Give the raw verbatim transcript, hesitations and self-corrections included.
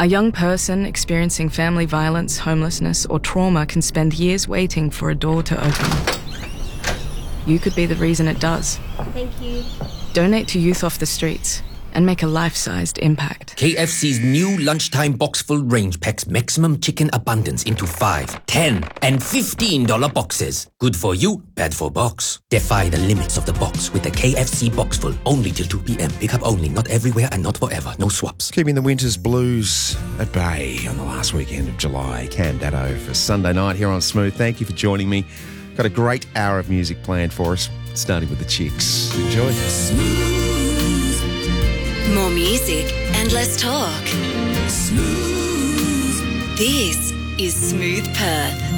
A young person experiencing family violence, homelessness, or trauma can spend years waiting for a door to open. You could be the reason it does. Thank you. Donate to Youth Off the Streets and make a life-sized impact. K F C's new lunchtime box-full range packs maximum chicken abundance into five, ten, and fifteen dollar boxes. Good for you, bad for box. Defy the limits of the box with the K F C box-full. Only till two p.m. Pick up only, not everywhere and not forever. No swaps. Keeping the winter's blues at bay on the last weekend of July. Cam Datto for Sunday night here on Smooth. Thank you for joining me. Got a great hour of music planned for us, starting with the Chicks. Enjoy. Smooth. More music and less talk. Smooth. This is Smooth Perth.